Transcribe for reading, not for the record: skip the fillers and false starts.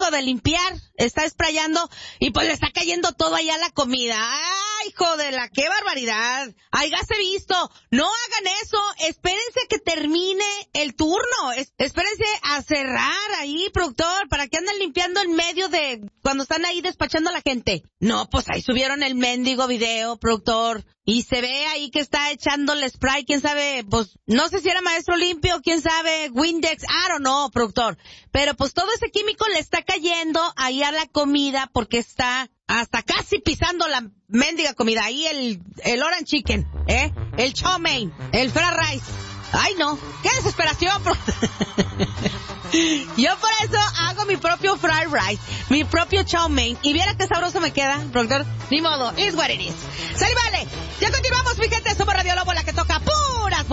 químico de limpiar, está sprayando y pues le está cayendo todo allá a la comida. ¡Ay, hijo de la qué barbaridad! ¡Hágase visto! No hagan eso, espérense que termine el turno, espérense a cerrar ahí, productor, para que anden limpiando en medio de cuando están ahí despachando a la gente. No, pues ahí subieron el mendigo video, productor, y se ve ahí que está echándole spray, quién sabe, pues no sé si era Maestro Limpio, quién sabe, Windex, I don't know, productor, pero pues todo ese químico le está cayendo ahí a la comida porque está hasta casi pisando la mendiga comida, ahí el orange chicken, el chow mein, el fried rice. Ay, no, qué desesperación. Yo por eso hago mi propio fried rice, mi propio chow mein, y viera qué sabroso me queda, productor. Ni modo, it's what it is. ¡Sale, vale! Ya continuamos, mi gente, somos Radio Lobo, la que toca